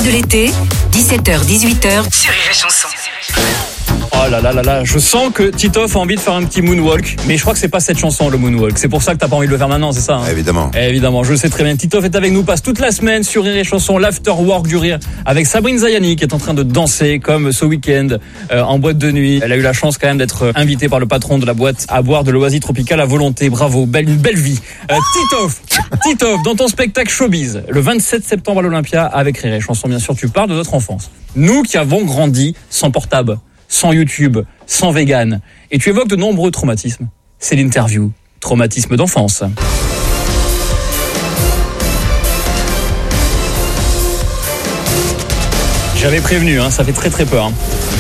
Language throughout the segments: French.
de l'été, 17h-18h sur Rire et Chanson. Oh là là là là, je sens que Titoff a envie de faire un petit moonwalk, mais je crois que c'est pas cette chanson, le moonwalk. C'est pour ça que t'as pas envie de le faire maintenant, c'est ça hein? Évidemment. Évidemment, je le sais très bien. Titoff est avec nous, passe toute la semaine sur Rire et Chanson, l'afterwork du rire, avec Sabrine Zayani qui est en train de danser comme ce week-end en boîte de nuit. Elle a eu la chance quand même d'être invitée par le patron de la boîte à boire de l'oasis tropicale à volonté. Bravo, une belle vie. Titoff, dans ton spectacle Showbiz, le 27 septembre à l'Olympia avec Rire et Chanson, bien sûr, tu parles de notre enfance. Nous qui avons grandi sans portable, sans YouTube, sans vegan. Et tu évoques de nombreux traumatismes. C'est l'interview. Traumatisme d'enfance. J'avais prévenu, ça fait très très peur.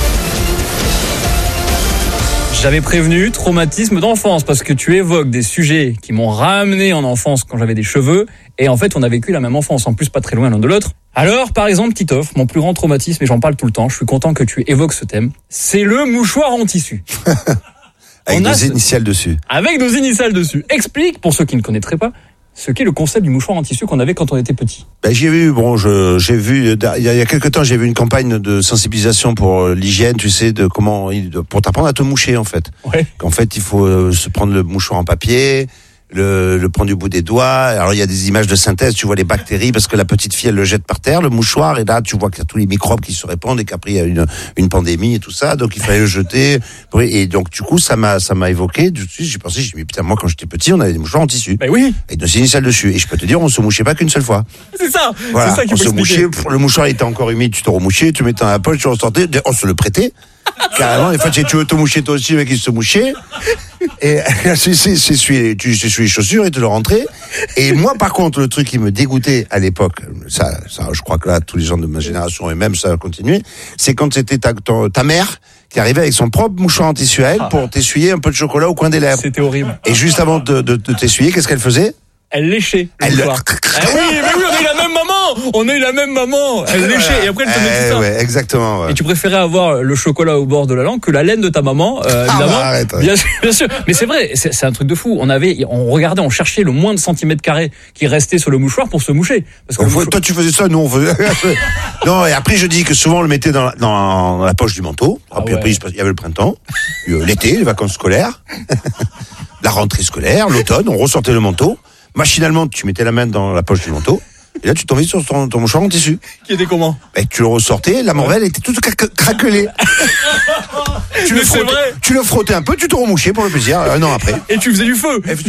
J'avais prévenu, traumatisme d'enfance, parce que tu évoques des sujets qui m'ont ramené en enfance quand j'avais des cheveux, et en fait on a vécu la même enfance, en plus pas très loin l'un de l'autre. Alors, par exemple, Titoff, mon plus grand traumatisme, et j'en parle tout le temps, je suis content que tu évoques ce thème, c'est le mouchoir en tissu. Avec nos initiales dessus. Avec nos initiales dessus. Explique, pour ceux qui ne connaîtraient pas, ce qu'est le concept du mouchoir en tissu qu'on avait quand on était petit. J'ai vu, il y a quelques temps, j'ai vu une campagne de sensibilisation pour l'hygiène, tu sais, pour t'apprendre à te moucher, en fait. Ouais. Qu'en fait, il faut se prendre le mouchoir en papier, le prendre du bout des doigts. Alors, il y a des images de synthèse, tu vois les bactéries, parce que la petite fille, elle le jette par terre, le mouchoir, et là, tu vois qu'il y a tous les microbes qui se répandent, et qu'après, il y a une pandémie et tout ça, donc il fallait le jeter. Et donc, du coup, ça m'a évoqué, j'ai pensé, j'ai dit, putain, moi, quand j'étais petit, on avait des mouchoirs en tissu. Ben oui. Avec nos initiales dessus. Et je peux te dire, on se mouchait pas qu'une seule fois. C'est ça. Voilà. C'est ça qu'il faut expliquer. Le mouchoir était encore humide, tu te remouchais, tu mettais dans la poche, tu ressortais, on se le prêtait. Carrément, en fait, tu veux te moucher toi aussi, le mec il se mouchait. Et tu essuies les chaussures et te le rentrais. Et moi, par contre, le truc qui me dégoûtait à l'époque, ça, je crois que là, tous les gens de ma génération et même ça va continuer, c'est quand c'était ta mère qui arrivait avec son propre mouchoir en tissu à elle pour t'essuyer un peu de chocolat au coin des lèvres. C'était horrible. Et juste avant de t'essuyer, qu'est-ce qu'elle faisait? Elle léchait le mouchoir. Oui, on a eu la même maman. Elle léchait et après elle faisait tout ça. Ouais, exactement. Ouais. Et tu préférais avoir le chocolat au bord de la langue que la laine de ta maman, évidemment. Arrête, ouais. Bien sûr. Mais c'est vrai, c'est un truc de fou. On cherchait le moins de centimètres carrés qui restait sur le mouchoir pour se moucher. Parce que toi tu faisais ça, nous on faisait. Non, et après je dis que souvent on le mettait dans la poche du manteau. Après il y avait le printemps, l'été, les vacances scolaires, la rentrée scolaire, l'automne, on ressortait le manteau. Machinalement, tu mettais la main dans la poche du manteau, et là, tu tombais sur ton mouchoir en tissu. Qui était comment? Tu le ressortais, la morvelle était toute craquelée. Tu le frottais un peu, tu te remouchais pour le plaisir, un an après. Et tu faisais du feu. Oui,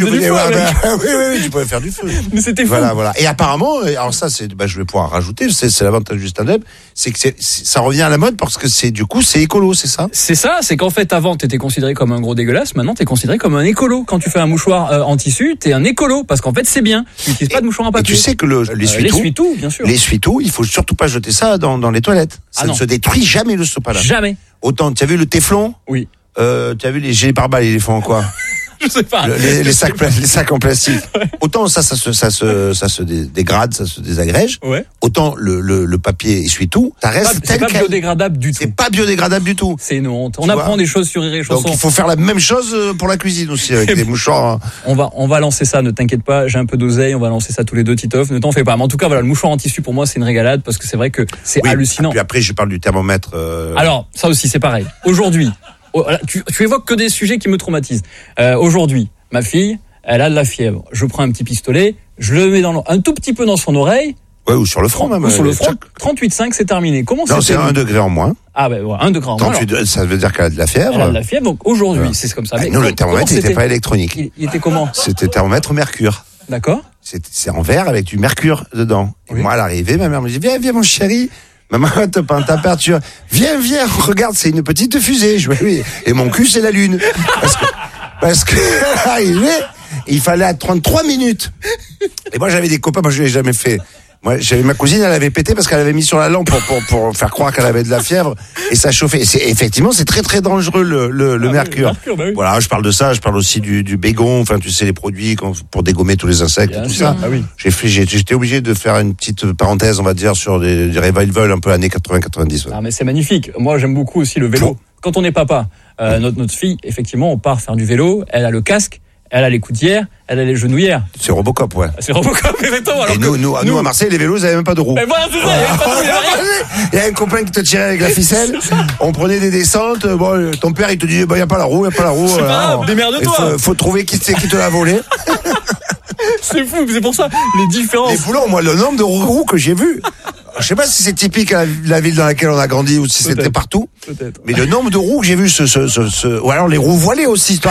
tu pouvais faire du feu. Mais c'était fou. Voilà. Et apparemment, alors ça, je vais pouvoir rajouter, c'est l'avantage du stand-up, c'est que ça revient à la mode parce que c'est écolo, c'est ça? C'est ça, c'est qu'en fait, avant, t'étais considéré comme un gros dégueulasse, maintenant, t'es considéré comme un écolo. Quand tu fais un mouchoir en tissu, t'es un écolo, parce qu'en fait, c'est bien. Tu n'utilises pas de mouchoir en papier. Et tu sais que l'essuie-tout, bien sûr. L'essuie-tout, il faut surtout pas jeter ça dans les toilettes. Ça ne se détruit jamais, le sopalin. Jamais. Autant, tu as vu le téflon? Oui. Tu as vu les gilets pare-balles, ils les font en quoi? Je sais pas. Les sacs en plastique. Ouais. Autant ça se dégrade, ça se désagrège. Ouais. Autant le papier essuie-tout, ça reste tel quel. C'est pas biodégradable du tout. C'est pas biodégradable du tout. C'est une honte. On apprend des choses sur Rire et Chanson. Donc il faut faire la même chose pour la cuisine aussi avec des mouchoirs. On va lancer ça, ne t'inquiète pas, j'ai un peu d'oseille, on va lancer ça tous les deux, Titoff, ne t'en fais pas. Mais en tout cas, voilà, le mouchoir en tissu pour moi, c'est une régalade parce que c'est vrai que c'est hallucinant. Et puis après, je parle du thermomètre. Alors, ça aussi, c'est pareil. Aujourd'hui, tu évoques que des sujets qui me traumatisent. Aujourd'hui, ma fille, elle a de la fièvre. Je prends un petit pistolet, je le mets un tout petit peu dans son oreille. Ouais, ou sur le front même. Ou sur le front. 38,5, c'est terminé. Comment c'est? Non, c'est 1 degré en moins. Ah ben voilà, 1 degré en moins. 38, ça veut dire qu'elle a de la fièvre. Elle a de la fièvre, donc aujourd'hui, c'est comme ça. Mais non, le thermomètre n'était pas électronique. Il était comment? C'était thermomètre mercure. D'accord. C'est en verre avec du mercure dedans. Oui. Et moi, à l'arrivée, ma mère me dit, viens mon chéri. Maman, t'as pas une température. Viens, regarde, c'est une petite fusée. Je dis, oui. Et mon cul, c'est la lune. Parce que, arrivé, il fallait attendre 3 minutes. Et moi, j'avais des copains, moi, je l'ai jamais fait. Moi, j'avais ma cousine, elle avait pété parce qu'elle avait mis sur la lampe pour faire croire qu'elle avait de la fièvre et ça chauffait. Effectivement, c'est très très dangereux le mercure. Bah oui. Voilà, je parle de ça, je parle aussi du bégon, enfin tu sais les produits pour dégommer tous les insectes et tout ça. Ah oui. J'étais obligé de faire une petite parenthèse, on va dire, sur des revival un peu années 80-90. Ouais. Ah mais c'est magnifique. Moi j'aime beaucoup aussi le vélo. Quand on est papa, notre fille, effectivement, on part faire du vélo, elle a le casque. Elle a les coudières, elle a les genouillères. C'est Robocop, ouais. C'est Robocop, exactement. Alors Et que nous, à Marseille, les vélos, ils n'avaient même pas de roues. Mais voilà, c'est ça, il y avait pas de roue, il y avait rien. Il y a un copain qui te tirait avec la ficelle. On prenait des descentes. Bon, ton père, il te disait, il n'y a pas la roue, il n'y a pas la roue. C'est pas grave, démerde-toi. Faut trouver qui te l'a volé. C'est fou, c'est pour ça, les différences. Les boulons, moi, le nombre de roues que j'ai vu. Je sais pas si c'est typique à la ville dans laquelle on a grandi ou si c'était partout. Peut-être. Mais le nombre de roues que j'ai vu, ou alors les roues voilées aussi.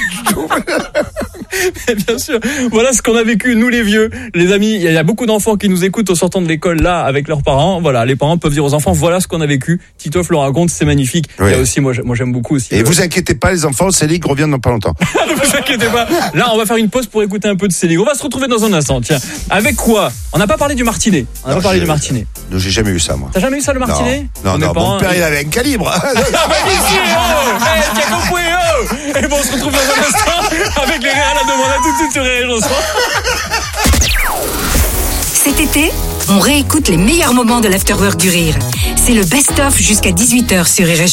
Bien sûr. Voilà ce qu'on a vécu, nous les vieux. Les amis, il y a beaucoup d'enfants qui nous écoutent au sortant de l'école là avec leurs parents. Voilà, les parents peuvent dire aux enfants, voilà ce qu'on a vécu. Titoff le raconte, c'est magnifique. Oui. Il y a aussi, moi j'aime beaucoup aussi. Et vous inquiétez pas, les enfants, Céline revient dans pas longtemps. Ne vous inquiétez pas. Là, on va faire une pause pour écouter un peu de Céline. On va se retrouver dans un instant. Tiens, avec quoi? On n'a pas parlé du martinet. On n'a pas parlé du martinet. Non, j'ai jamais eu ça, moi. T'as jamais eu ça le martinet? Non, mon père, il avait un calibre. Ah bah ici, oh, tiens compris, oh. Et bon, on se retrouve dans un instant avec les réels à demande. À tout de suite sur Rire et Chanson. Cet été, on réécoute les meilleurs moments de l'Afterwork du Rire. C'est le best-of jusqu'à 18h sur Rire et Chanson.